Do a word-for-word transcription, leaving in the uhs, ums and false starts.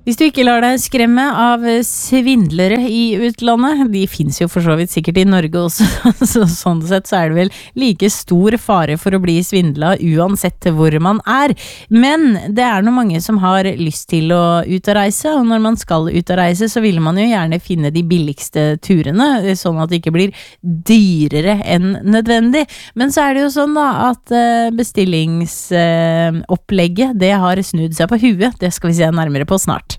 Hvis du ikke lar deg skremme av svindlere i utlandet, de finnes jo for så vidt sikkert i Norge også, så sånn sett så er det vel like stor fare for å bli svindlet uansett hvor man er. Men det er noe mange som har lyst til å ut og reise, og når man skal ut og reise så vil man jo gjerne finne de billigste turene, sånn at det ikke blir dyrere enn nødvendig. Men så er det jo sånn da at bestillingsopplegget, det har snudd seg på huet. Det skal vi se nærmere på snart.